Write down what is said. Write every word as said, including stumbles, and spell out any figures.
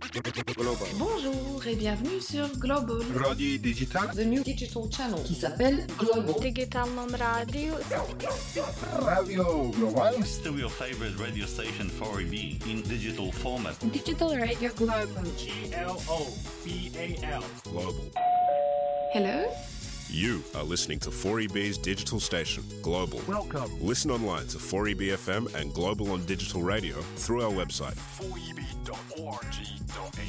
Global. Bonjour et bienvenue sur Global. Radio Digital. The new digital channel qui s'appelle Global. Digitalnom radio. Radio Global. Still your favorite radio station four E B in digital format. Digital Radio Global. G L O B A L. Global. Hello? You are listening to four E B's digital station, Global. Welcome. Listen online to four E B F M and Global on digital radio through our website. four e b dot org dot a